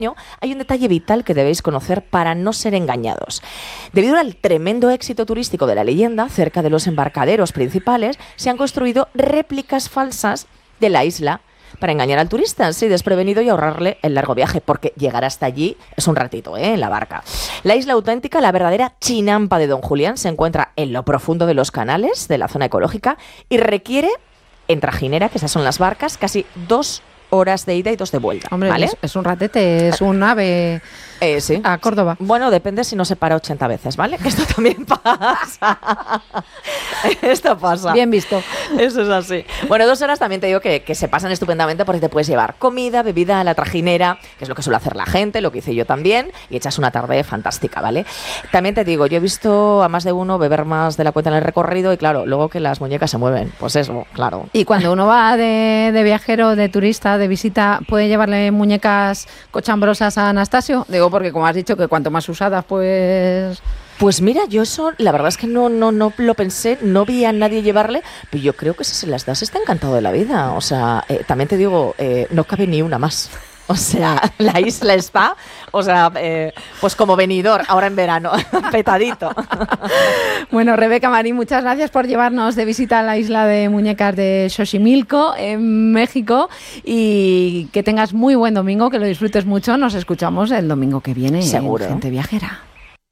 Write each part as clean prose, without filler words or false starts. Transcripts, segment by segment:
hay un detalle vital que debéis conocer para no ser engañados. Debido al tremendo éxito turístico de la leyenda, cerca de los embarcaderos principales se han construido réplicas falsas de la isla para engañar al turista, así desprevenido, y ahorrarle el largo viaje, porque llegar hasta allí es un ratito, en la barca. La isla auténtica, la verdadera chinampa de Don Julián, se encuentra en lo profundo de los canales de la zona ecológica y requiere, en trajinera, que esas son las barcas, casi 2 horas de ida y 2 de vuelta. Hombre, ¿vale? es un ratete, es un ave sí. a Córdoba. Bueno, depende si no se para 80 veces, ¿vale? Que esto también pasa. Esto pasa. Bien visto. Eso es así. Bueno, 2 horas también te digo que se pasan estupendamente, porque te puedes llevar comida, bebida a la trajinera, que es lo que suele hacer la gente, lo que hice yo también, y echas una tarde fantástica, ¿vale? También te digo, yo he visto a más de uno beber más de la cuenta en el recorrido, y claro, luego que las muñecas se mueven, pues eso, claro. Y cuando uno va de viajero, de turista, de visita, ¿puede llevarle muñecas cochambrosas a Anastasio? Digo, porque como has dicho que cuanto más usadas, pues... Pues mira, yo eso, la verdad es que no lo pensé, no vi a nadie llevarle, pero yo creo que si se las das está encantado de la vida. O sea, también te digo, no cabe ni una más. O sea, la isla está, o sea, pues como venidor, ahora en verano, petadito. Bueno, Rebeca Marín, muchas gracias por llevarnos de visita a la isla de muñecas de Xochimilco, en México, y que tengas muy buen domingo, que lo disfrutes mucho. Nos escuchamos el domingo que viene. Seguro. En Gente Viajera.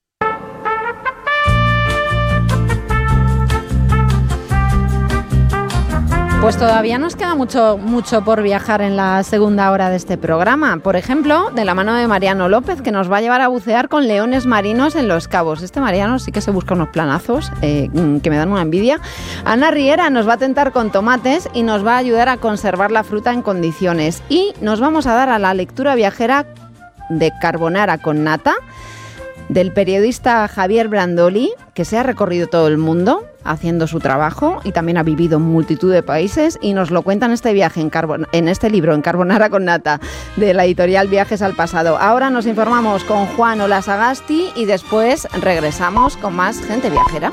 Pues todavía nos queda mucho por viajar en la segunda hora de este programa. Por ejemplo, de la mano de Mariano López, que nos va a llevar a bucear con leones marinos en Los Cabos. Este Mariano sí que se busca unos planazos que me dan una envidia. Ana Riera nos va a tentar con tomates y nos va a ayudar a conservar la fruta en condiciones. Y nos vamos a dar a la lectura viajera de Carbonara con nata, del periodista Javier Brandoli, que se ha recorrido todo el mundo haciendo su trabajo y también ha vivido en multitud de países, y nos lo cuenta en este viaje, en este libro, en Carbonara con nata, de la editorial Viajes al Pasado. Ahora nos informamos con Juan Olasagasti y después regresamos con más Gente Viajera.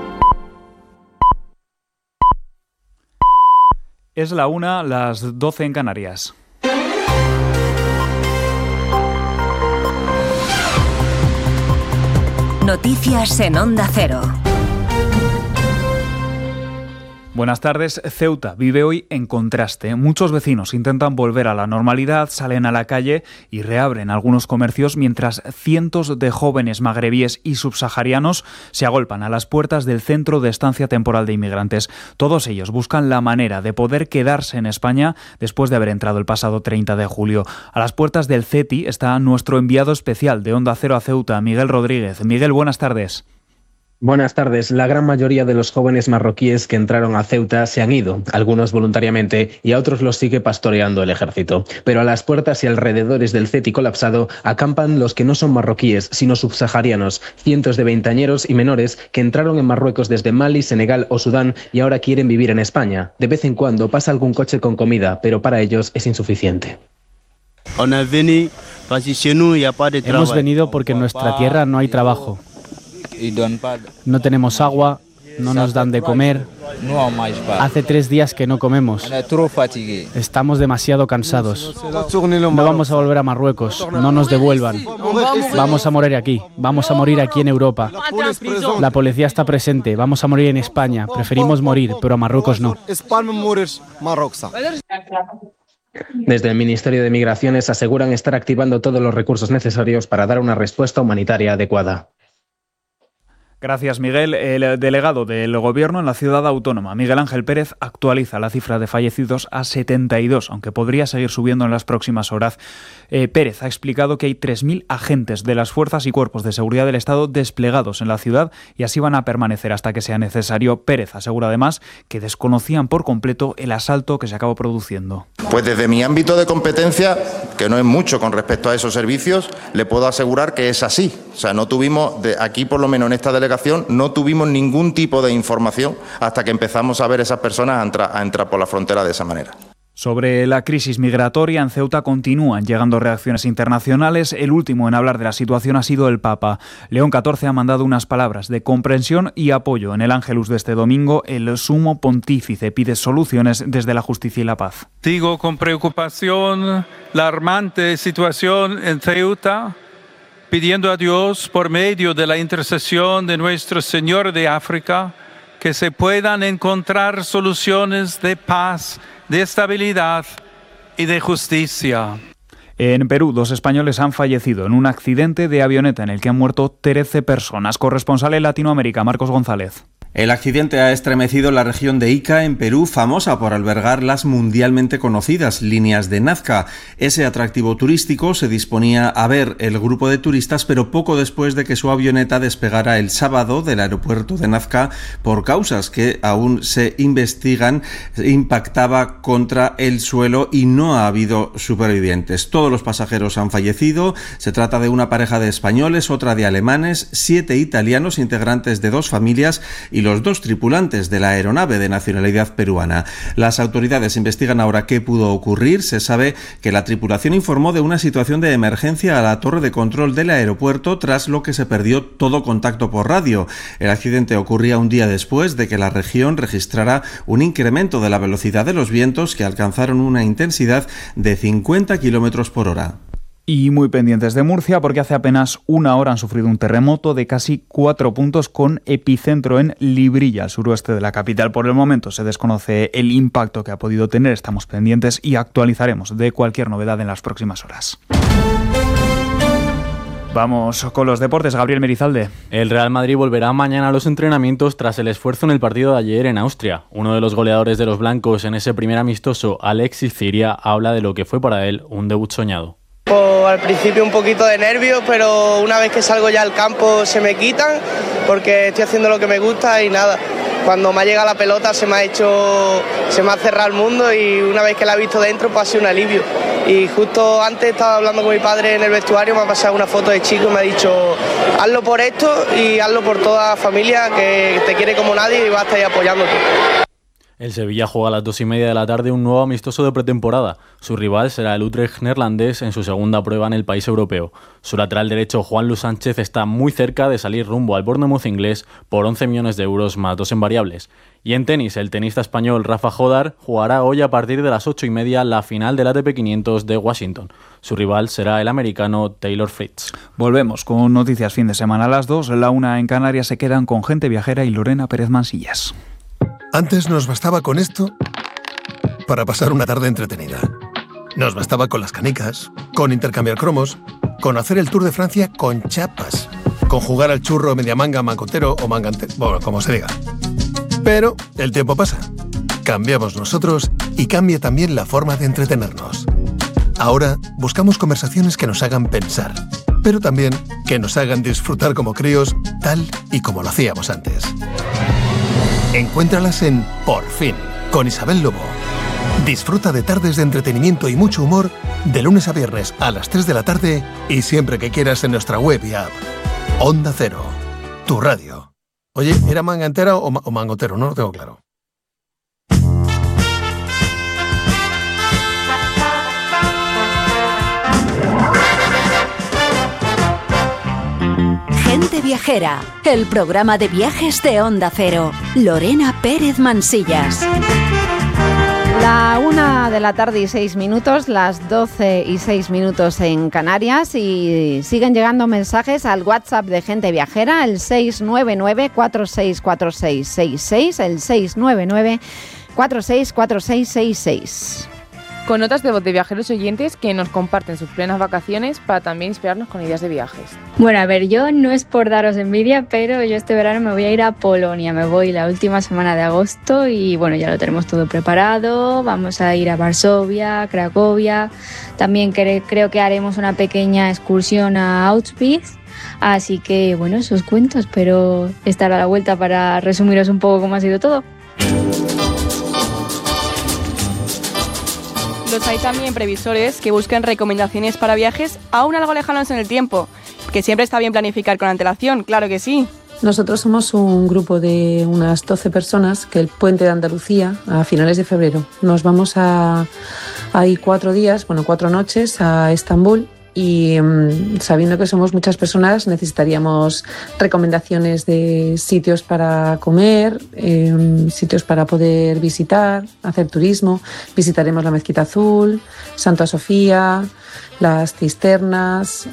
Es la 1, las 12 en Canarias. Noticias en Onda Cero. Buenas tardes. Ceuta vive hoy en contraste. Muchos vecinos intentan volver a la normalidad, salen a la calle y reabren algunos comercios, mientras cientos de jóvenes magrebíes y subsaharianos se agolpan a las puertas del Centro de Estancia Temporal de Inmigrantes. Todos ellos buscan la manera de poder quedarse en España después de haber entrado el pasado 30 de julio. A las puertas del CETI está nuestro enviado especial de Onda Cero a Ceuta, Miguel Rodríguez. Miguel, buenas tardes. Buenas tardes. La gran mayoría de los jóvenes marroquíes que entraron a Ceuta se han ido, algunos voluntariamente, y a otros los sigue pastoreando el ejército. Pero a las puertas y alrededores del CETI colapsado acampan los que no son marroquíes, sino subsaharianos, cientos de veinteañeros y menores que entraron en Marruecos desde Mali, Senegal o Sudán y ahora quieren vivir en España. De vez en cuando pasa algún coche con comida, pero para ellos es insuficiente. Hemos venido porque en nuestra tierra no hay trabajo. No tenemos agua, no nos dan de comer. Hace 3 días que no comemos. Estamos demasiado cansados. No vamos a volver a Marruecos, no nos devuelvan. Vamos a morir aquí en Europa. La policía está presente, vamos a morir en España. Preferimos morir, pero a Marruecos no. Desde el Ministerio de Migraciones aseguran estar activando todos los recursos necesarios para dar una respuesta humanitaria adecuada. Gracias, Miguel. El delegado del Gobierno en la ciudad autónoma, Miguel Ángel Pérez, actualiza la cifra de fallecidos a 72, aunque podría seguir subiendo en las próximas horas. Pérez ha explicado que hay 3.000 agentes de las fuerzas y cuerpos de seguridad del Estado desplegados en la ciudad y así van a permanecer hasta que sea necesario. Pérez asegura además que desconocían por completo el asalto que se acabó produciendo. Pues desde mi ámbito de competencia, que no es mucho con respecto a esos servicios, le puedo asegurar que es así. O sea, no tuvimos, aquí por lo menos en esta delegación, no tuvimos ningún tipo de información hasta que empezamos a ver esas personas a entrar por la frontera de esa manera. Sobre la crisis migratoria en Ceuta continúan llegando reacciones internacionales. El último en hablar de la situación ha sido el Papa. León XIV ha mandado unas palabras de comprensión y apoyo. En el Ángelus de este domingo, el sumo pontífice pide soluciones desde la justicia y la paz. Digo con preocupación la alarmante situación en Ceuta, pidiendo a Dios, por medio de la intercesión de Nuestro Señor de África, que se puedan encontrar soluciones de paz, de estabilidad y de justicia. En Perú, 2 españoles han fallecido en un accidente de avioneta en el que han muerto 13 personas. Corresponsal en Latinoamérica, Marcos González. El accidente ha estremecido la región de Ica, en Perú, famosa por albergar las mundialmente conocidas líneas de Nazca. Ese atractivo turístico se disponía a ver el grupo de turistas, pero poco después de que su avioneta despegara el sábado del aeropuerto de Nazca, por causas que aún se investigan, impactaba contra el suelo y no ha habido supervivientes. Todos los pasajeros han fallecido. Se trata de una pareja de españoles, otra de alemanes, 7 italianos integrantes de 2 familias y los 2 tripulantes de la aeronave de nacionalidad peruana. Las autoridades investigan ahora qué pudo ocurrir. Se sabe que la tripulación informó de una situación de emergencia a la torre de control del aeropuerto, tras lo que se perdió todo contacto por radio. El accidente ocurría un día después de que la región registrara un incremento de la velocidad de los vientos que alcanzaron una intensidad de 50 km por hora. Y muy pendientes de Murcia, porque hace apenas una hora han sufrido un terremoto de casi 4 puntos con epicentro en Librilla, al suroeste de la capital. Por el momento se desconoce el impacto que ha podido tener. Estamos pendientes y actualizaremos de cualquier novedad en las próximas horas. Vamos con los deportes, Gabriel Merizalde. El Real Madrid volverá mañana a los entrenamientos tras el esfuerzo en el partido de ayer en Austria. Uno de los goleadores de los blancos en ese primer amistoso, Alexis Ciria, habla de lo que fue para él un debut soñado. Al principio un poquito de nervios, pero una vez que salgo ya al campo se me quitan porque estoy haciendo lo que me gusta y nada. Cuando me ha llegado la pelota se me ha cerrado el mundo y una vez que la he visto dentro pues ha sido un alivio. Y justo antes estaba hablando con mi padre en el vestuario, me ha pasado una foto de chico y me ha dicho: hazlo por esto y hazlo por toda la familia que te quiere como nadie y va a estar ahí apoyándote. El Sevilla juega a las 2:30 de la tarde un nuevo amistoso de pretemporada. Su rival será el Utrecht neerlandés en su segunda prueba en el país europeo. Su lateral derecho, Juan Luis Sánchez, está muy cerca de salir rumbo al Bournemouth inglés por 11 millones de euros más 2 en variables. Y en tenis, el tenista español Rafa Jodar jugará hoy a partir de las 8:30 la final del ATP 500 de Washington. Su rival será el americano Taylor Fritz. Volvemos con noticias fin de semana a las 2. La 1 en Canarias. Se quedan con Gente Viajera y Lorena Pérez Mansillas. Antes nos bastaba con esto para pasar una tarde entretenida. Nos bastaba con las canicas, con intercambiar cromos, con hacer el Tour de Francia con chapas, con jugar al churro mediamanga, mangotero o mangantero, bueno, como se diga. Pero el tiempo pasa. Cambiamos nosotros y cambia también la forma de entretenernos. Ahora buscamos conversaciones que nos hagan pensar, pero también que nos hagan disfrutar como críos, tal y como lo hacíamos antes. Encuéntralas en Por Fin, con Isabel Lobo. Disfruta de tardes de entretenimiento y mucho humor de lunes a viernes a las 3 de la tarde y siempre que quieras en nuestra web y app. Onda Cero, tu radio. Oye, ¿era manga entera o mangotero? No lo tengo claro. Gente Viajera, el programa de viajes de Onda Cero. Lorena Pérez Mansillas. La 1 de la tarde y 6 minutos, las 12 y 6 minutos en Canarias, y siguen llegando mensajes al WhatsApp de Gente Viajera, el 699-464666, el 699-464666. Con notas de voz de viajeros oyentes que nos comparten sus plenas vacaciones para también inspirarnos con ideas de viajes. Bueno, a ver, yo no es por daros envidia, pero yo este verano me voy a ir a Polonia. Me voy la última semana de agosto y bueno, ya lo tenemos todo preparado. Vamos a ir a Varsovia, Cracovia. También creo que haremos una pequeña excursión a Auschwitz. Así que bueno, eso os cuento. Espero estar a la vuelta para resumiros un poco cómo ha sido todo. Hay también previsores que busquen recomendaciones para viajes aún algo lejanos en el tiempo, que siempre está bien planificar con antelación, claro que sí. Nosotros somos un grupo de unas 12 personas que el puente de Andalucía, a finales de febrero, nos vamos ahí 4 noches a Estambul. Y sabiendo que somos muchas personas, necesitaríamos recomendaciones de sitios para comer, sitios para poder visitar, hacer turismo. Visitaremos la Mezquita Azul, Santa Sofía, las cisternas,